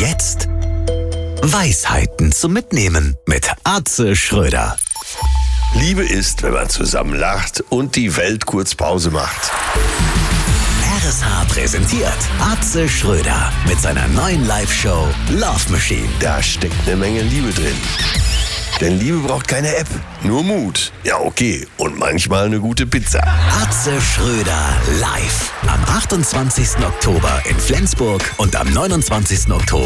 jetzt Weisheiten zum Mitnehmen mit Atze Schröder. Liebe ist, wenn man zusammen lacht und die Welt kurz Pause macht. RSH präsentiert Atze Schröder mit seiner neuen Live-Show Love Machine. Da steckt eine Menge Liebe drin. Denn Liebe braucht keine App, nur Mut. Ja, okay. Und manchmal eine gute Pizza. Atze Schröder live am 28. Oktober in Flensburg und am 29. Oktober